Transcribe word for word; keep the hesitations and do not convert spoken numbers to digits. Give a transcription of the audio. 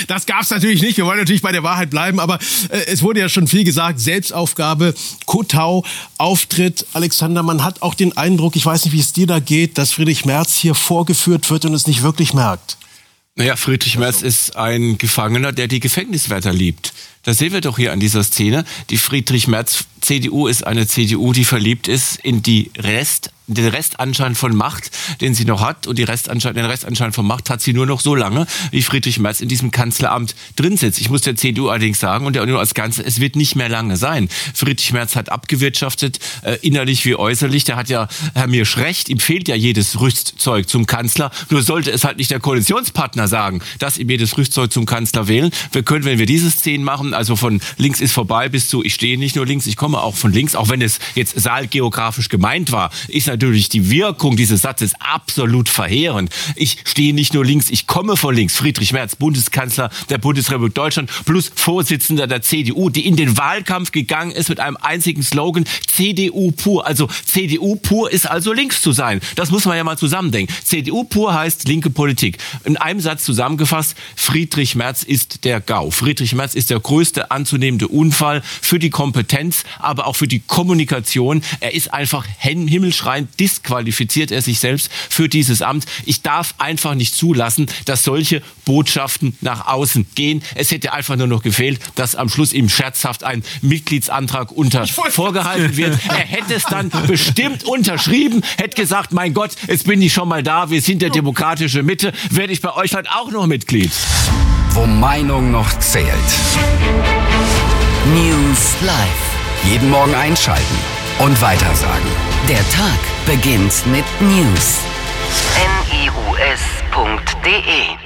das gab's natürlich nicht. Wir wollen natürlich bei der Wahrheit bleiben, aber äh, es wurde ja schon viel gesagt. Selbstaufgabe, Kotau, Auftritt. Alexander, man hat auch den Eindruck, ich weiß nicht, wie es dir da geht, dass Friedrich Merz hier vorgeführt wird und es nicht wirklich merkt. Naja, Friedrich Merz ist ein Gefangener, der die Gefängniswärter liebt. Das sehen wir doch hier an dieser Szene. Die Friedrich Merz C D U ist eine C D U, die verliebt ist in die Rest, den Restanschein von Macht, den sie noch hat. Und die Restanschein, den Restanschein von Macht hat sie nur noch so lange, wie Friedrich Merz in diesem Kanzleramt drin sitzt. Ich muss der C D U allerdings sagen, und der Union als Ganze, es wird nicht mehr lange sein. Friedrich Merz hat abgewirtschaftet, äh, innerlich wie äußerlich. Der hat ja, Herr Mirsch, recht, ihm fehlt ja jedes Rüstzeug zum Kanzler. Nur sollte es halt nicht der Koalitionspartner sagen, dass ihm jedes Rüstzeug zum Kanzler wählen. Wir können, wenn wir diese Szenen machen, also von links ist vorbei bis zu ich stehe nicht nur links, ich komme auch von links, auch wenn es jetzt saalgeografisch gemeint war, ist natürlich die Wirkung dieses Satzes absolut verheerend. Ich stehe nicht nur links, ich komme von links. Friedrich Merz, Bundeskanzler der Bundesrepublik Deutschland, plus Vorsitzender der C D U, die in den Wahlkampf gegangen ist mit einem einzigen Slogan, C D U pur. Also C D U pur ist also links zu sein. Das muss man ja mal zusammendenken. C D U pur heißt linke Politik. In einem Satz zusammengefasst, Friedrich Merz ist der GAU. Friedrich Merz ist der größte anzunehmende Unfall für die Kompetenz, aber auch für die Kommunikation. Er ist einfach himmelschreiend, disqualifiziert er sich selbst für dieses Amt. Ich darf einfach nicht zulassen, dass solche Botschaften nach außen gehen. Es hätte einfach nur noch gefehlt, dass am Schluss ihm scherzhaft ein Mitgliedsantrag unter vorgehalten wird. Er hätte es dann bestimmt unterschrieben, hätte gesagt, mein Gott, jetzt bin ich schon mal da, wir sind der demokratische Mitte, werde ich bei euch halt auch noch Mitglied. Wo Meinung noch zählt. News Live. Jeden Morgen einschalten und weitersagen. Der Tag beginnt mit News. N I U S punkt D E